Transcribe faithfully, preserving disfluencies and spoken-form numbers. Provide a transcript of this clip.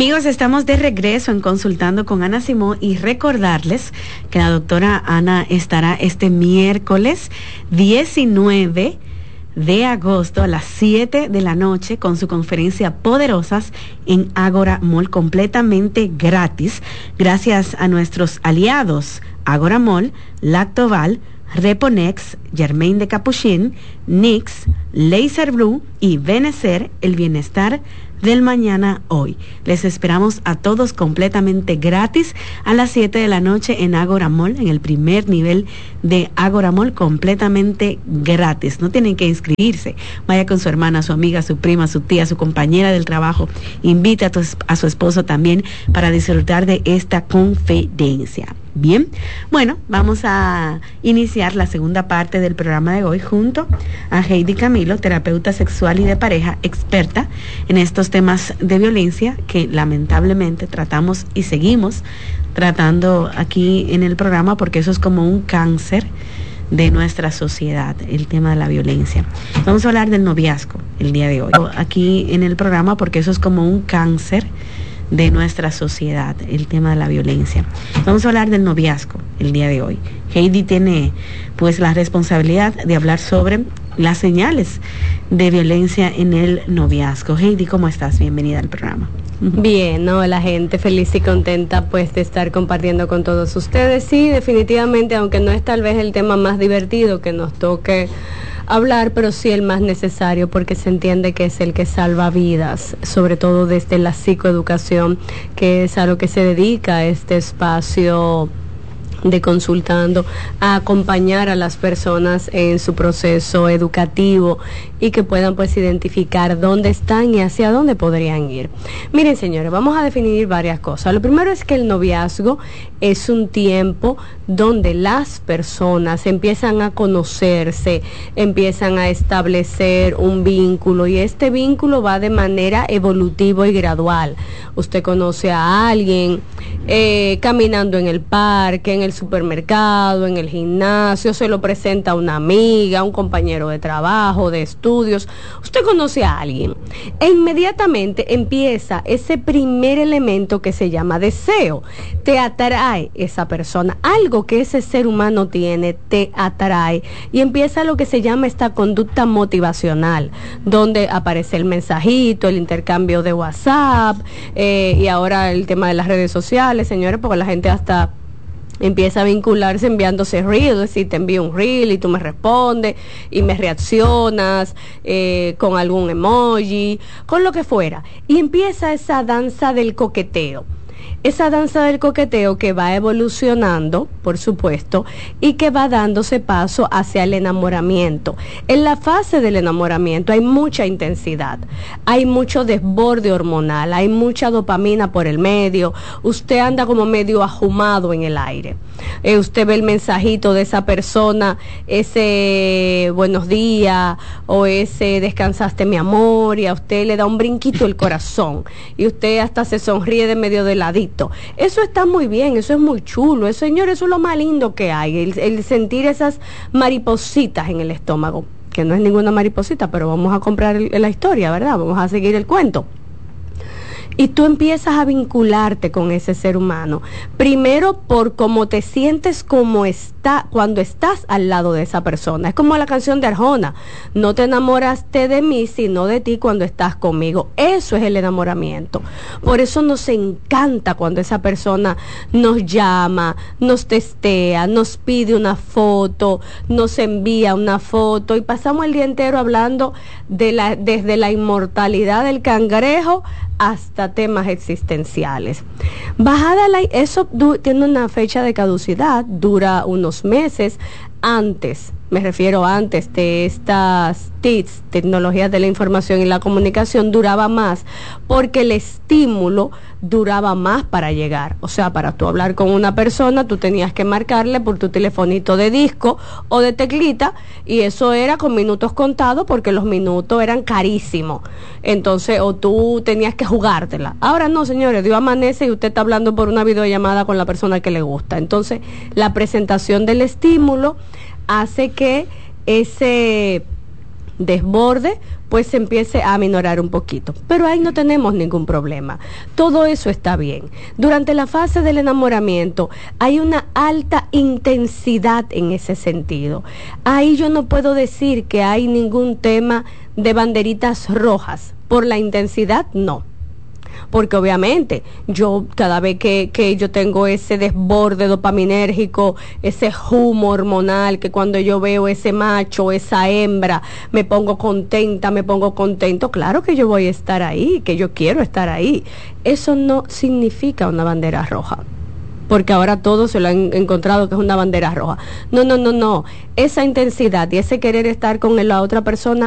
Amigos, estamos de regreso en Consultando con Ana Simón y recordarles que la doctora Ana estará este miércoles diecinueve de agosto a las siete de la noche con su conferencia Poderosas en Ágora Mall, completamente gratis, gracias a nuestros aliados Ágora Mall, Lactoval, Reponex, Germain de Capuchin, Nix, Laser Blue y Benecer, el bienestar del mañana hoy. Les esperamos a todos completamente gratis a las siete de la noche en Ágora Mall, en el primer nivel de Ágora Mall, completamente gratis. No tienen que inscribirse. Vaya con su hermana, su amiga, su prima, su tía, su compañera del trabajo. Invita a, tu, a su esposo también para disfrutar de esta conferencia. Bien, bueno, vamos a iniciar la segunda parte del programa de hoy junto a Heidi Camilo, terapeuta sexual y de pareja, experta en estos temas de violencia que lamentablemente tratamos y seguimos tratando aquí en el programa, porque eso es como un cáncer de nuestra sociedad, el tema de la violencia. Vamos a hablar del noviazgo el día de hoy aquí en el programa, porque eso es como un cáncer de nuestra sociedad, el tema de la violencia. Vamos a hablar del noviazgo el día de hoy. Heidi tiene pues la responsabilidad de hablar sobre las señales de violencia en el noviazgo. Heidi, ¿cómo estás? Bienvenida al programa. Bien, no, la gente feliz y contenta pues de estar compartiendo con todos ustedes. Sí, definitivamente, aunque no es tal vez el tema más divertido que nos toque hablar, pero sí el más necesario, porque se entiende que es el que salva vidas, sobre todo desde la psicoeducación, que es a lo que se dedica este espacio de Consultando, a acompañar a las personas en su proceso educativo y que puedan pues identificar dónde están y hacia dónde podrían ir. Miren, señores, vamos a definir varias cosas. Lo primero es que el noviazgo es un tiempo donde las personas empiezan a conocerse, empiezan a establecer un vínculo, y este vínculo va de manera evolutiva y gradual. Usted conoce a alguien eh, caminando en el parque, en el supermercado, en el gimnasio, se lo presenta a una amiga, a un compañero de trabajo, de estudios. Usted conoce a alguien e inmediatamente empieza ese primer elemento que se llama deseo. Te atrae esa persona, algo que ese ser humano tiene te atrae, y empieza lo que se llama esta conducta motivacional, donde aparece el mensajito, el intercambio de WhatsApp, eh, y ahora el tema de las redes sociales, señores, porque la gente hasta empieza a vincularse enviándose reels, es decir, te envío un reel y tú me respondes y me reaccionas eh, con algún emoji, con lo que fuera, y empieza esa danza del coqueteo. Esa danza del coqueteo que va evolucionando, por supuesto, y que va dándose paso hacia el enamoramiento. En la fase del enamoramiento hay mucha intensidad, hay mucho desborde hormonal, hay mucha dopamina por el medio, usted anda como medio ajumado en el aire. Eh, usted ve el mensajito de esa persona, ese buenos días o ese descansaste mi amor, y a usted le da un brinquito el corazón y usted hasta se sonríe de medio de ladito. Eso está muy bien, eso es muy chulo, eso, señor, eso es lo más lindo que hay, el, el sentir esas maripositas en el estómago, que no es ninguna mariposita, pero vamos a comprar el, la historia, ¿verdad? Vamos a seguir el cuento. Y tú empiezas a vincularte con ese ser humano, primero por cómo te sientes como está cuando estás al lado de esa persona. Es como la canción de Arjona: no te enamoraste de mí, sino de ti cuando estás conmigo. Eso es el enamoramiento. Por eso nos encanta cuando esa persona nos llama, nos testea, nos pide una foto, nos envía una foto, y pasamos el día entero hablando de la, desde la inmortalidad del cangrejo hasta temas existenciales. Bajada la, eso du, tiene una fecha de caducidad, dura unos meses. Antes, me refiero antes de estas T I Cs, tecnologías de la información y la comunicación, duraba más, porque el estímulo duraba más para llegar. O sea, para tú hablar con una persona, tú tenías que marcarle por tu telefonito de disco o de teclita, y eso era con minutos contados, porque los minutos eran carísimos. Entonces, o tú tenías que jugártela. Ahora no, señores, Dios amanece y usted está hablando por una videollamada con la persona que le gusta. Entonces, la presentación del estímulo hace que ese desborde, pues se empiece a aminorar un poquito. Pero ahí no tenemos ningún problema. Todo eso está bien. Durante la fase del enamoramiento hay una alta intensidad en ese sentido. Ahí yo no puedo decir que hay ningún tema de banderitas rojas. Por la intensidad, no. Porque obviamente yo cada vez que, que yo tengo ese desborde dopaminérgico, ese humo hormonal, que cuando yo veo ese macho, esa hembra, me pongo contenta, me pongo contento, claro que yo voy a estar ahí, que yo quiero estar ahí. Eso no significa una bandera roja, porque ahora todos se lo han encontrado que es una bandera roja. No, no, no, no. Esa intensidad y ese querer estar con la otra persona